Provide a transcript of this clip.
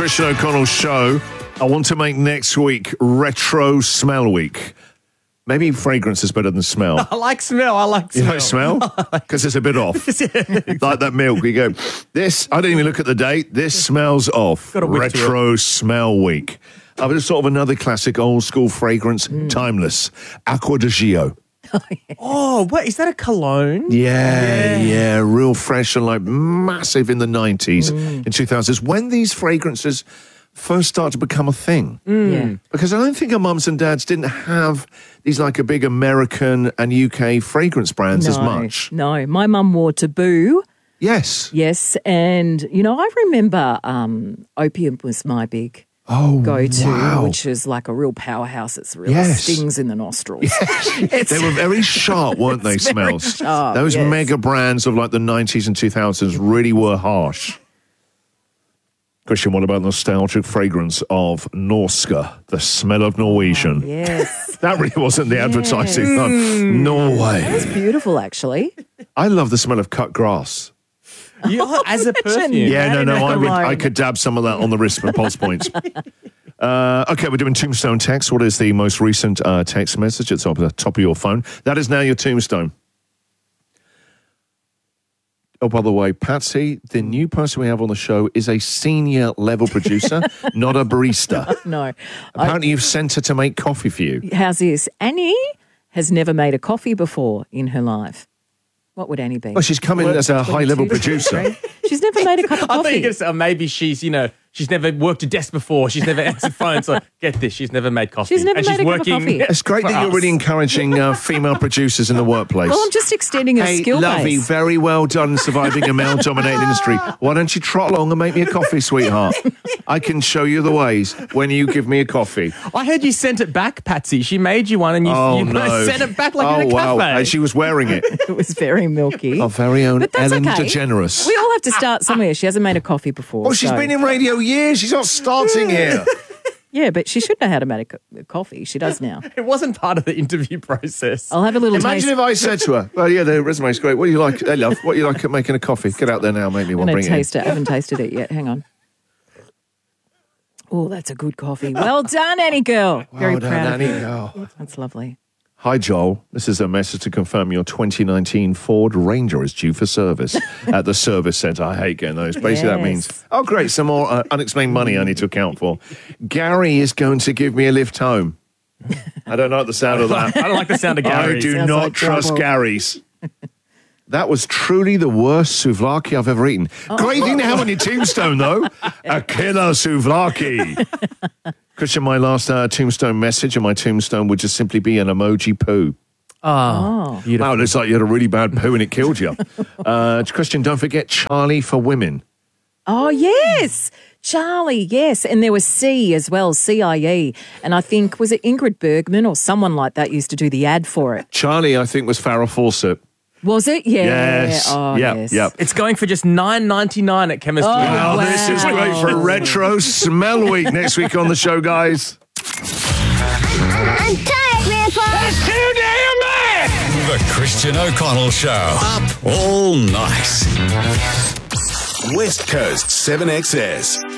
Christian O'Connell Show. I want to make next week Retro Smell Week. Maybe fragrance is better than smell. I like smell. You like smell? Because it's a bit off. Like that milk. We go, this, I didn't even look at the date. This smells off. Got a whiff to it. Retro Smell Week. But it's sort of another classic old school fragrance, timeless. Acqua di Gio. Oh, what? Is that a cologne? Yeah, real fresh and like massive in the 90s and 2000s. When these fragrances first started to become a thing. Yeah. Because I don't think our mums and dads didn't have these like a big American and UK fragrance brands as much. No, my mum wore Taboo. Yes. Yes, and, you know, I remember Opium was my big go-to, which is like a real powerhouse. It's really stings in the nostrils. They were very sharp, weren't they, smells? Sharp, Those mega brands of like the 90s and 2000s really were harsh. Christian, what about nostalgic fragrance of Norska, the smell of Norwegian? Yes. That really wasn't the advertising. No, Norway. That's beautiful, actually. I love the smell of cut grass. As a perfume. Yeah, no, I could dab some of that on the wrist for pulse points. Okay, we're doing Tombstone text. What is the most recent text message? It's up at the top of your phone. That is now your tombstone. Oh, by the way, Patsy, the new person we have on the show is a senior level producer, not a barista. No. Apparently you've sent her to make coffee for you. How's this? Annie has never made a coffee before in her life. What would Annie be? Well, she's come in as a high-level producer. She's never made a cup of I thought you were coffee. going to say, maybe she's, she's never worked a desk before. She's never answered phones. So get this, she's never made coffee. She's never and made she's a cup of working coffee. It's great that you're really encouraging female producers in the workplace. Well, I'm just extending her skill Lovey, base. very well done surviving a male-dominated industry. Why don't you trot along and make me a coffee, sweetheart? I can show you the ways when you give me a coffee. I heard you sent it back, Patsy. She made you one and you sent it back like in a wow. cafe. And she was wearing it. It was very milky. Our very own But that's Ellen okay. DeGeneres. We all have to start somewhere. She hasn't made a coffee before. Oh, she's so- been in radio years. She's not starting here. Yeah, but she should know how to make a coffee. She does now. It wasn't part of the interview process. I'll have a little Imagine taste. if I said to her, well, yeah, the resume's great. What do you like? Hey, love, what do you like at making a coffee? Get out there now, make me one. I'm going Bring to it in. taste it. I haven't tasted it yet. Hang on. Oh, that's a good coffee. Well done, Annie girl. Very Well done, proud Annie of you. girl. That's lovely. Hi, Joel. This is a message to confirm your 2019 Ford Ranger is due for service at the service centre. I hate getting those. Basically, that means, oh, great, some more unexplained money I need to account for. Gary is going to give me a lift home. I don't like the sound of that. I don't like the sound of Gary. I do Sounds not like trust trouble. Gary's. That was truly the worst souvlaki I've ever eaten. Great thing to have on your tombstone, though. A killer souvlaki. Christian, my last tombstone message on my tombstone would just simply be an emoji poo. Oh. Wow, it looks like you had a really bad poo and it killed you. Christian, don't forget Charlie for women. Oh, yes. Charlie, yes. And there was C as well, CIE. And I think, was it Ingrid Bergman or someone like that used to do the ad for it? Charlie, I think, was Farrah Fawcett. Was it? Yeah. Yes. Oh, Yep, yes. yep. It's going for just $9.99 at Chemist Wow, Warehouse. this is great for Retro Smell Week next week on the show, guys. I'm tired, Grandpa. It's too damn bad! The Christian O'Connell Show. Up all night. West Coast 7XS.